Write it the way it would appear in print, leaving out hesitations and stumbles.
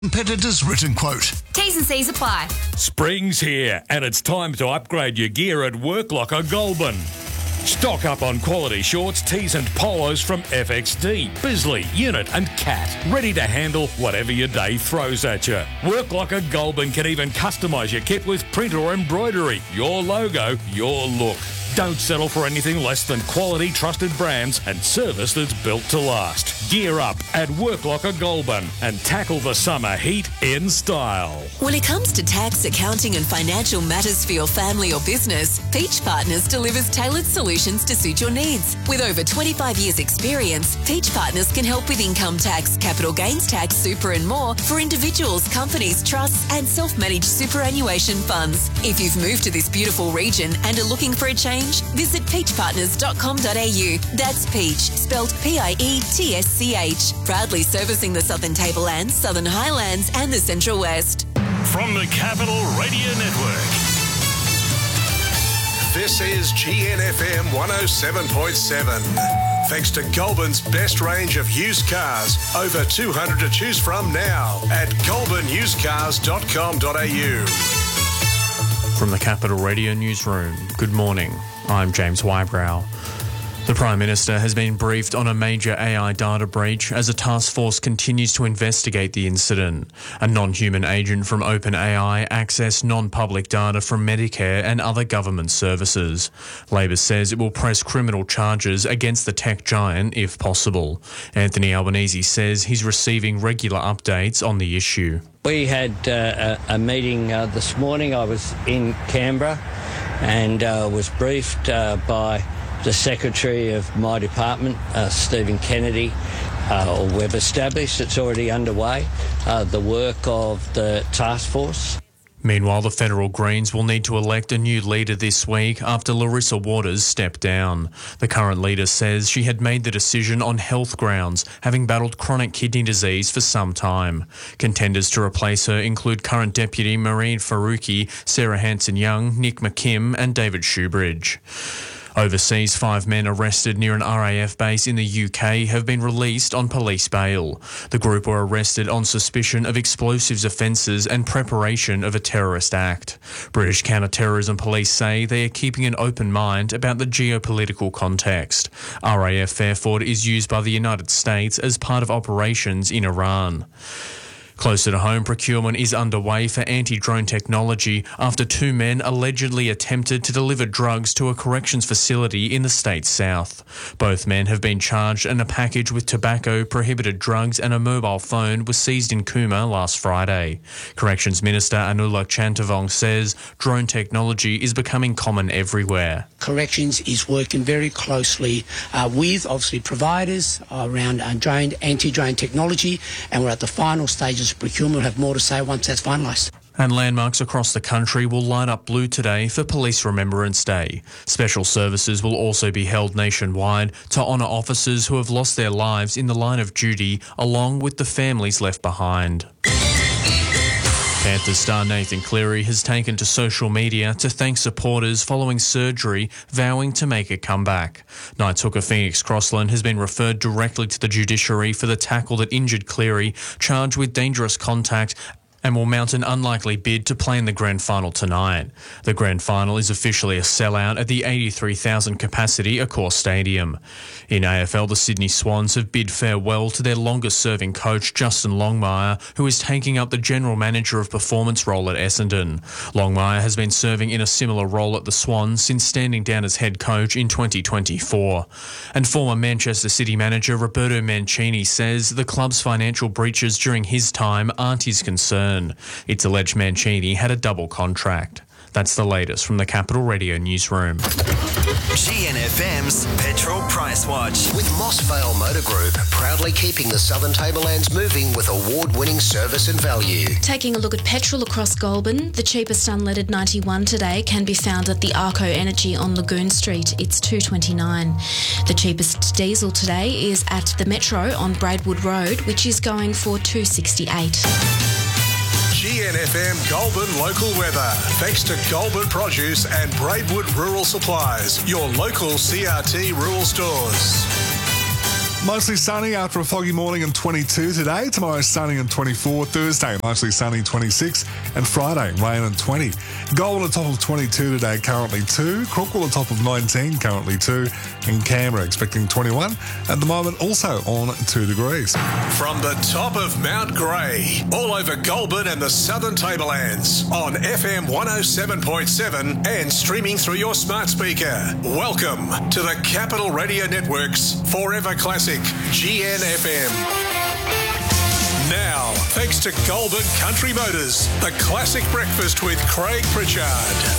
Competitor's written quote. T's and C's apply. Spring's here, and it's time to upgrade your gear at Worklocker Goulburn. Stock up on quality shorts, tees and polos from FXD, Bisley, Unit and Cat. Ready to handle whatever your day throws at you. Worklocker Goulburn can even customise your kit with print or embroidery. Your logo, your look. Don't settle for anything less than quality, trusted brands and service that's built to last. Gear up at Worklocker Goulburn and tackle the summer heat in style. When it comes to tax, accounting and financial matters for your family or business, Peach Partners delivers tailored solutions to suit your needs. With over 25 years experience, Peach Partners can help with income tax, capital gains tax, super and more for individuals, companies, trusts and self-managed superannuation funds. If you've moved to this beautiful region and are looking for a change, visit peachpartners.com.au. That's Peach, spelled P-I-E-T-S-C-H. Proudly servicing the Southern Tablelands, Southern Highlands and the Central West. From the Capital Radio Network. This is GNFM 107.7. Thanks to Goulburn's best range of used cars. Over 200 to choose from now at goulburnusedcars.com.au. From the Capital Radio Newsroom, good morning. I'm James Wybrow. The Prime Minister has been briefed on a major AI data breach as a task force continues to investigate the incident. A non-human agent from OpenAI accessed non-public data from Medicare and other government services. Labor says it will press criminal charges against the tech giant if possible. Anthony Albanese says he's receiving regular updates on the issue. We had a meeting this morning. I was in Canberra and was briefed by the Secretary of my department, Stephen Kennedy. We've established it's already underway, the work of the task force. Meanwhile, the federal Greens will need to elect a new leader this week after Larissa Waters stepped down. The current leader says she had made the decision on health grounds, having battled chronic kidney disease for some time. Contenders to replace her include current Deputy Marine Faruqi, Sarah Hanson-Young, Nick McKim and David Shoebridge. Overseas, 5 men arrested near an RAF base in the UK have been released on police bail. The group were arrested on suspicion of explosives offences and preparation of a terrorist act. British counter-terrorism police say they are keeping an open mind about the geopolitical context. RAF Fairford is used by the United States as part of operations in Iran. Closer to home, procurement is underway for anti-drone technology after 2 men allegedly attempted to deliver drugs to a corrections facility in the state's south. Both men have been charged and a package with tobacco, prohibited drugs and a mobile phone was seized in Cooma last Friday. Corrections Minister Anula Chantavong says drone technology is becoming common everywhere. Corrections is working very closely with, obviously, providers around anti-drone technology, and we're at the final stages of procurement. We'll have more to say once that's finalised. And landmarks across the country will light up blue today for Police Remembrance Day. Special services will also be held nationwide to honour officers who have lost their lives in the line of duty, along with the families left behind. Panthers star Nathan Cleary has taken to social media to thank supporters following surgery, vowing to make a comeback. Knights hooker Phoenix Crossland has been referred directly to the judiciary for the tackle that injured Cleary, charged with dangerous contact, and will mount an unlikely bid to play in the grand final tonight. The grand final is officially a sellout at the 83,000 capacity Accor Stadium. In AFL, the Sydney Swans have bid farewell to their longest-serving coach, Justin Longmire, who is taking up the General Manager of Performance role at Essendon. Longmire has been serving in a similar role at the Swans since standing down as head coach in 2024. And former Manchester City manager Roberto Mancini says the club's financial breaches during his time aren't his concern. It's alleged Mancini had a double contract. That's the latest from the Capital Radio Newsroom. GNFM's Petrol Price Watch. With Mossvale Motor Group, proudly keeping the Southern Tablelands moving with award-winning service and value. Taking a look at petrol across Goulburn, the cheapest unleaded 91 today can be found at the Arco Energy on Lagoon Street. It's $2.29. The cheapest diesel today is at the Metro on Braidwood Road, which is going for $2.68. GNFM Goulburn local weather. Thanks to Goulburn Produce and Braidwood Rural Supplies, your local CRT rural stores. Mostly sunny after a foggy morning and 22 today. Tomorrow sunny and 24. Thursday mostly sunny 26. And Friday rain and 20. Goulburn at top of 22 today, currently 2. Crookwell at top of 19, currently 2. And Canberra expecting 21. At the moment also on 2 degrees. From the top of Mount Grey, all over Goulburn and the Southern Tablelands, on FM 107.7 and streaming through your smart speaker. Welcome to the Capital Radio Network's Forever Classic GNFM. Now, thanks to Goulburn Country Motors, the classic breakfast with Craig Pritchard.